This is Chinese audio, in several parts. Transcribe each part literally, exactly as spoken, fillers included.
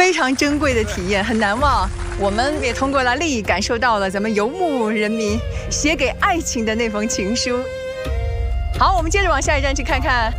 非常珍贵的体验，很难忘。我们也通过拉力感受到了咱们游牧人民写给爱情的那封情书。好，我们接着往下一站去看看。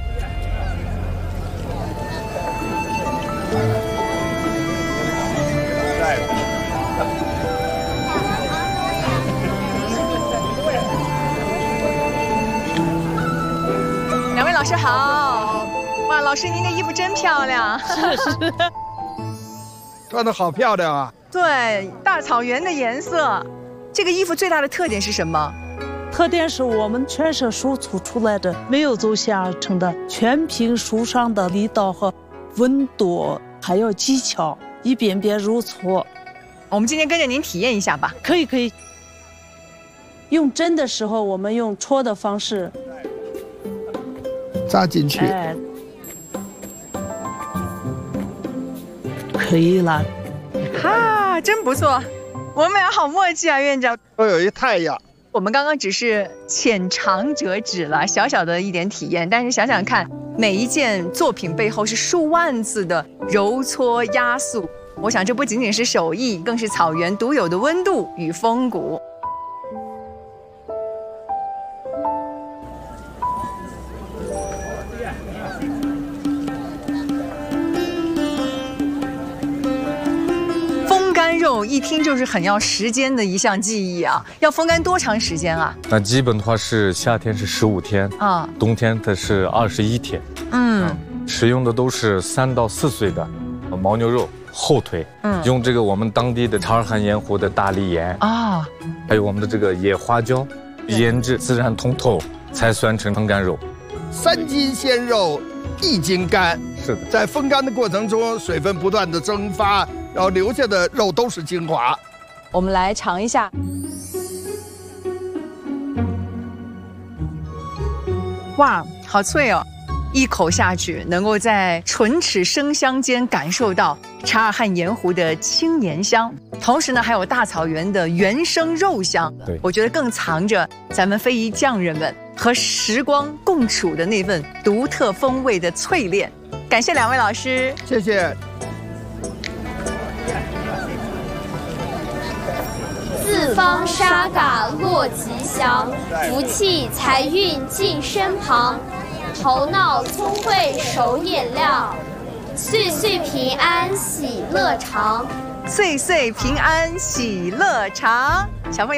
两位老师好！哇，老师您的衣服真漂亮。 是是。穿得好漂亮啊！ 对，大草原的颜色。这个衣服最大的特点是什么？ 特点是我们全是手粗出来的，没有走线而成的，全凭手上的力道和温度，还有技巧，一遍遍揉搓。 我们今天跟着您体验一下吧。 可以可以。用针的时候，我们用戳的方式扎进去。 哎，可以了。 哈，真不错，我们俩好默契啊，院长。 都有一太阳。 我们刚刚只是浅尝辄止了，小小的一点体验，但是想想看，每一件作品背后是数万次的揉搓压塑，我想这不仅仅是手艺，更是草原独有的温度与风骨。肉一听就是很要时间的一项技艺啊，要风干多长时间啊？ 那基本的话是夏天是十五天啊，冬天的是二十一天。嗯，使用的都是三到四岁的牦牛肉后腿，嗯，用这个我们当地的察尔汗盐湖的大理盐啊，还有我们的这个野花椒腌制，自然通透，才算成风干肉。 三斤鲜肉，一斤干。 是的， 在风干的过程中，水分不断的蒸发。然后留下的肉都是精华， 我们来尝一下。哇，好脆哦！一口下去，能够在唇齿生香间感受到察尔汗盐湖的青盐香，同时呢，还有大草原的原生肉香。 对， 我觉得更藏着咱们非遗匠人们和时光共处的那份独特风味的淬炼。感谢两位老师， 谢谢。 四方沙嘎落吉祥，福气财运近身旁，头脑聪慧手眼亮，岁岁平安喜乐长， 岁岁平安喜乐长。小朋友。